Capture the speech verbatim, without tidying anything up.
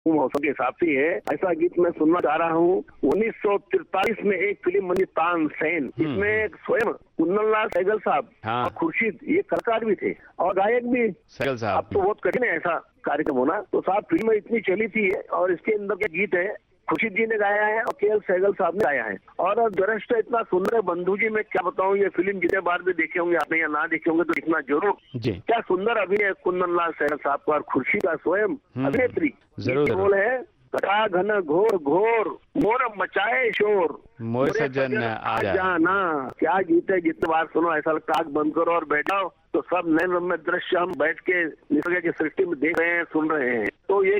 मौसम के हिसाब से है। ऐसा गीत मैं सुनना चाह रहा हूँ। उन्नीस सौ तिरतालीस में एक फिल्म बनी तानसेन, इसमें स्वयं कुंदनलाल सहगल साहब हाँ। और खुर्शीद ये कलाकार भी थे और गायक भी। सहगल साहब अब तो बहुत कठिन है ऐसा कार्यक्रम होना। तो साहब फिल्म इतनी चली थी और इसके अंदर के गीत है खुर्शीद जी ने गाया है और के एल सहगल साहब ने गाया है और दृश्य इतना सुंदर है। बंधु जी मैं क्या बताऊं, ये फिल्म जितने बार भी देखे होंगे आपने या ना देखे होंगे तो इतना जरूर जी। क्या सुंदर अभिनय कुंदनलाल सहगल साहब का और खुर्शीद का स्वयं अभिनेत्री। जरूर बोल है घटा घन घोर घोर मोर मचाए शोर मोर सज्जन आ जाना। क्या गीत है, जितने बार सुनो ऐसा लगता आँख बंद करो और बैठ जाओ तो सब नए नए दृश्य हम बैठ के निसर्ग की सृष्टि में देख रहे हैं, सुन रहे हैं। तो ये